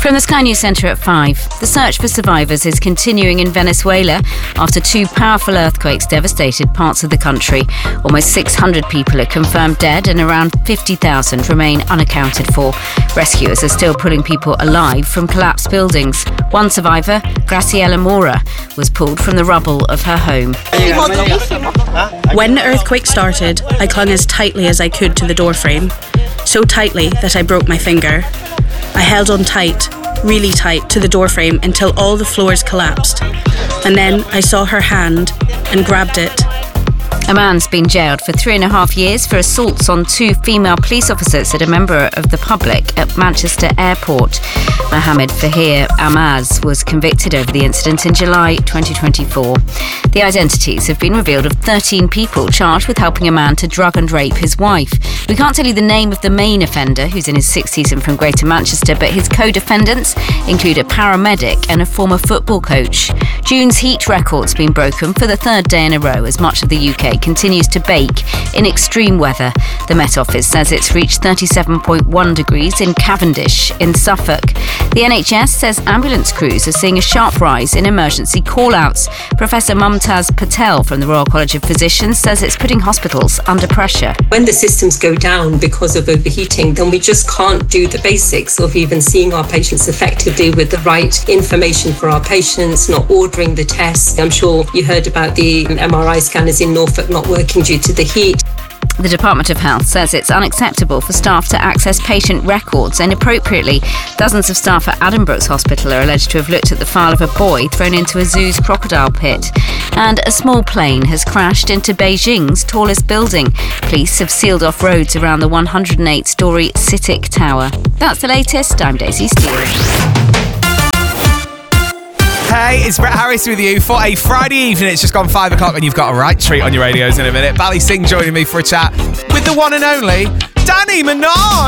From the Sky News Centre at 5, the search for survivors is continuing in Venezuela after two powerful earthquakes devastated parts of the country. Almost 600 people are confirmed dead and around 50,000 remain unaccounted for. Rescuers are still pulling people alive from collapsed buildings. One survivor, Graciela Mora, was pulled from the rubble of her home. When the earthquake started, I clung as tightly as I could to the doorframe, so tightly that I broke my finger. I held on tight, really tight, to the doorframe until all the floors collapsed. And then I saw her hand and grabbed it. A man's been jailed for 3.5 years for assaults on two female police officers at a member of the public at Manchester Airport. Mohammed Fahir Amaz was convicted over the incident in July 2024. The identities have been revealed of 13 people charged with helping a man to drug and rape his wife. We can't tell you the name of the main offender, who's in his 60s and from Greater Manchester, but his co-defendants include a paramedic and a former football coach. June's heat record's been broken for the third day in a row as much of the UK continues to bake in extreme weather. The Met Office says it's reached 37.1 degrees in Cavendish in Suffolk. The NHS says ambulance crews are seeing a sharp rise in emergency call-outs. Professor Mumtaz Patel from the Royal College of Physicians says it's putting hospitals under pressure. When the systems go down because of overheating, then we just can't do the basics of even seeing our patients effectively with the right information for our patients, not ordering the tests. I'm sure you heard about the MRI scanners in Norfolk not working due to the heat. The Department of Health says it's unacceptable for staff to access patient records inappropriately. Dozens of staff at Addenbrooke's Hospital are alleged to have looked at the file of a boy thrown into a zoo's crocodile pit. And a small plane has crashed into Beijing's tallest building. Police have sealed off roads around the 108-storey CITIC Tower. That's the latest. I'm Daisy Steele. Hey, it's Brett Harris with you for a Friday evening. It's just gone 5 o'clock and you've got a right treat on your radios in a minute. Bally Singh joining me for a chat with the one and only Danny Minogue.